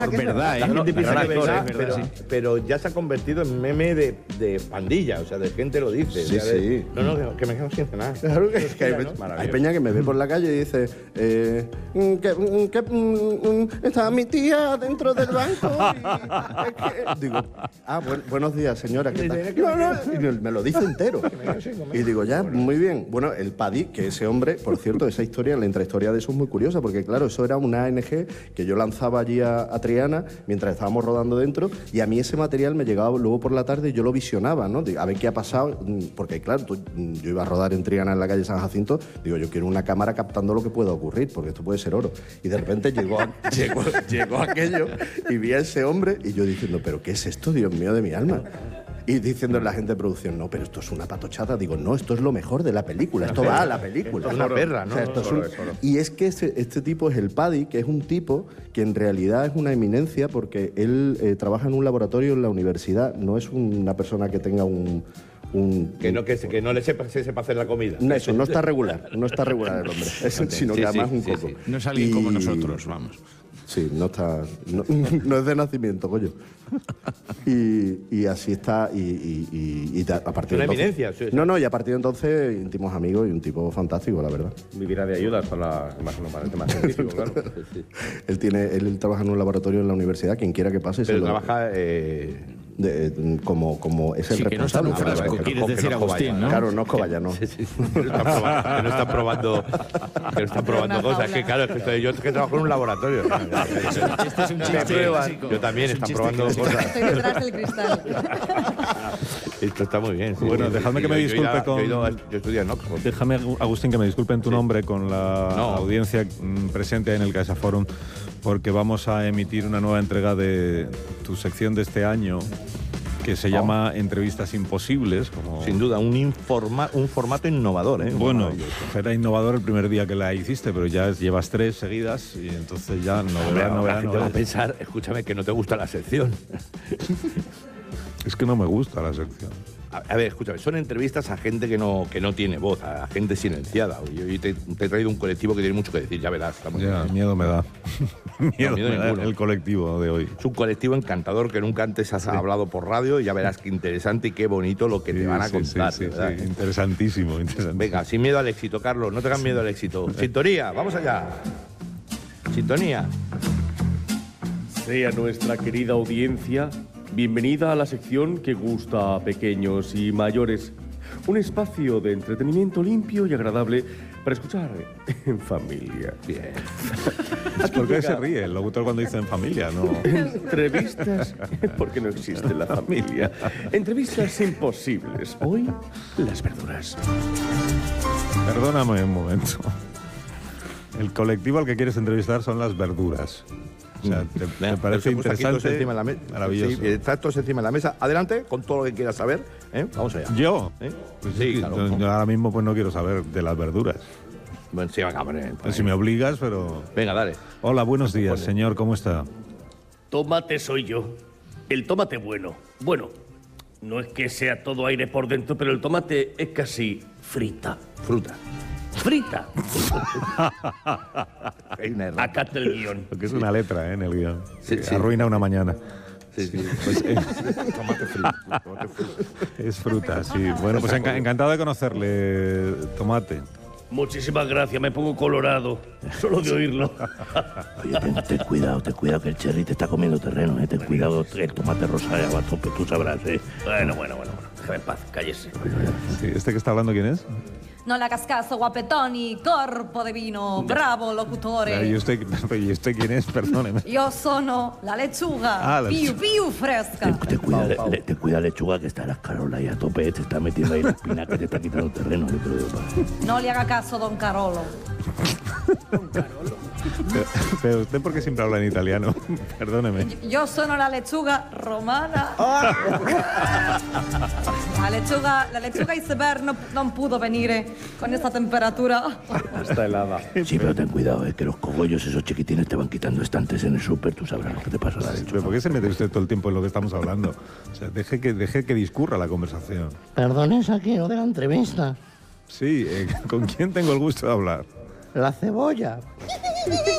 verdad, La gente piensa que es verdad, pero ya se ha convertido en meme de pandilla, o sea, de gente lo dice. Sí, sí. No, que me quedo sin cenar. Claro que es que hay peña que me ve por la calle y dice está mi tía dentro del banco y es que... Digo, buenos días, señora, ¿qué tal? No, y me lo dice entero. Y digo, ya, muy bien. Bueno, el Paddy, que ese hombre, por cierto, esa historia, la intrahistoria de eso es muy curiosa, porque claro, eso era una ANG que yo lanzaba allí a Triana mientras estábamos rodando dentro, y a mí ese material me llegaba luego por la tarde y yo lo visionaba, ¿no? A ver qué ha pasado, porque claro, yo iba a rodar en Triana en la calle San Jacinto, digo, yo quiero una cámara captando lo que pueda ocurrir, porque esto puede ser oro. Y de repente llegó aquello y vi a ese hombre y yo diciendo, ¿pero qué es esto, Dios mío de mi alma? Y diciendo la gente de producción, no, pero esto es una patochada. Digo, no, esto es lo mejor de la película, esto va a la película. Es una perra, ¿no? O sea, y es que este tipo es el Paddy, que es un tipo que en realidad es una eminencia porque él trabaja en un laboratorio en la universidad, no es una persona que tenga que no le sepa hacer la comida. No, eso, no está regular el hombre, sino que además un coco. No es alguien como nosotros, vamos. Sí, no es de nacimiento, coño. Y así está, y a partir de entonces... eminencia. Sí. No, y a partir de entonces íntimos amigos y un tipo fantástico, la verdad. Vivirá de ayudas para el tema científico, claro. Sí. Él trabaja en un laboratorio en la universidad, quien quiera que pase... Pero trabaja... como es el sí, responsable. Que no está en un frasco, quieres decir Agustín, ¿no? Claro, no es cobaya, no. Sí. Que no están probando cosas. Es que claro, yo que trabajo en un laboratorio. Este es un chiste básico. Yo también, están probando cosas. Estoy detrás del cristal. Esto está muy bien. Sí. Bueno, dejadme que me disculpe con... Yo estudié en Oxford. Déjame, Agustín, que me disculpe en tu nombre con la audiencia presente en el Caixa Forum, porque vamos a emitir una nueva entrega de tu sección de este año, que se llama Entrevistas Imposibles. Sin duda, un formato innovador, ¿eh? Bueno, era innovador el primer día que la hiciste, pero ya llevas 3 seguidas y entonces ya no va a pensar, escúchame, que no te gusta la sección. Es que no me gusta la sección. A ver, escúchame, son entrevistas a gente que no tiene voz, a gente silenciada. Y te he traído un colectivo que tiene mucho que decir, ya verás. Miedo me da. miedo me da ninguno. El colectivo de hoy. Es un colectivo encantador que nunca antes has hablado por radio, y ya verás qué interesante y qué bonito lo que te van a contar. Sí, interesantísimo. Venga, sin miedo al éxito, Carlos, no tengas miedo al éxito. Sintonía, vamos allá. Sintonía. Sea nuestra querida audiencia bienvenida a la sección que gusta a pequeños y mayores. Un espacio de entretenimiento limpio y agradable para escuchar en familia. Bien. ¿Por qué se ríe el locutor cuando dice en familia? No. Entrevistas, porque no existe la familia. Entrevistas imposibles. Hoy, las verduras. Perdóname un momento. El colectivo al que quieres entrevistar son las verduras. O sea, ¿te parece interesante? Encima de la maravilloso. Sí, está todos encima de la mesa. Adelante, con todo lo que quieras saber. Vamos allá. ¿Yo? Pues sí, claro. Yo ahora mismo pues no quiero saber de las verduras. Bueno, sí, venga, pues si me obligas, pero... Venga, dale. Hola, buenos días, señor. ¿Cómo está? Tomate soy yo. El tomate bueno. Bueno, no es que sea todo aire por dentro, pero el tomate es casi frita. Fruta. ¡Frita! Acá está el guión. Porque es una letra, en el guión. Sí. Arruina una mañana. Sí. Pues, Tomate frito. Es fruta, sí. Bueno, pues encantado de conocerle, Tomate. Muchísimas gracias, me pongo colorado, solo de oírlo. Oye, ten cuidado que el cherry te está comiendo terreno, ten cuidado, el tomate rosa ya va a tope, tú sabrás, Bueno, déjame en paz, cállese. Sí, ¿este que está hablando quién es? No le hagas caso, guapetoni, corpo de vino, bravo locutore. ¿Y usted quién es? Perdóneme. Yo sono la lechuga, piu fresca. Ten cuida lechuga que está la Carola ahí a tope, te está metiendo ahí la espina que te está quitando terreno, yo creo. No le haga caso, don Carolo. ¿Don Carolo? Pero usted, ¿por qué siempre habla en italiano? Perdóneme. Yo sono la lechuga romana. La lechuga iceberg no pudo venir con esta temperatura. Está helada. Sí, pero ten cuidado, que los cogollos esos chiquitines te van quitando estantes en el súper, tú sabrás lo que te pasa a la lechuga. ¿Pero por qué se mete usted todo el tiempo en lo que estamos hablando? O sea, deje que discurra la conversación. Perdón, es aquí, o de la entrevista. Sí, ¿con quién tengo el gusto de hablar? La cebolla.